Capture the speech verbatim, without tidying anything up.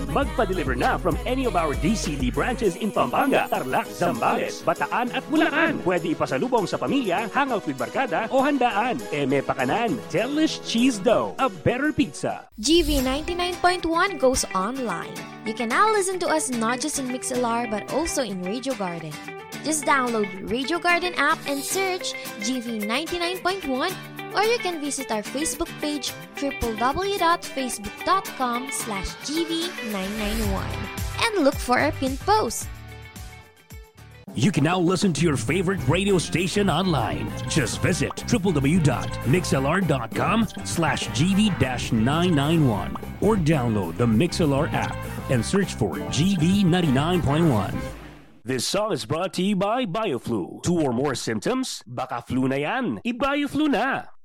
Magpa-deliver na from any of our D C D branches in Pampanga, Tarlac, Zambales, Bataan at Bulacan. Pwede ipasalubong sa pamilya, hangout with barkada o handaan. Eme Pakanan, Delish Cheese Dough, a better pizza. G V ninety-nine point one goes online. You can now listen to us not just in Mixlr but also in Radio Garden. Just download the Radio Garden app and search G V ninety-nine point one, or you can visit our Facebook page w w w dot facebook dot com slash G V nine ninety-one and look for our pinned post. You can now listen to your favorite radio station online. Just visit w w w dot mixlr dot com slash G V nine ninety-one or download the Mixlr app and search for G V ninety-nine point one. This song is brought to you by BioFlu. Two or more symptoms? Baka flu na yan. I-BioFlu na!